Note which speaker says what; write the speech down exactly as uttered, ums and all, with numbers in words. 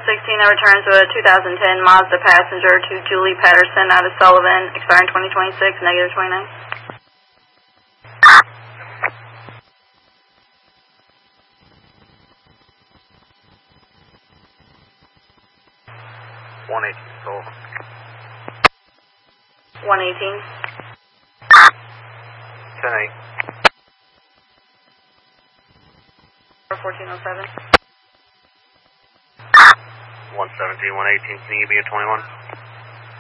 Speaker 1: sixteen that returns to a two thousand ten Mazda passenger to Julie Patterson out of Sullivan, expiring twenty twenty-six, negative twenty-nine.
Speaker 2: one eighteen, so.
Speaker 1: one eighteen.
Speaker 2: ten eight.
Speaker 1: fourteen oh seven.
Speaker 2: one seventeen, one eighteen, can you give me a twenty-one?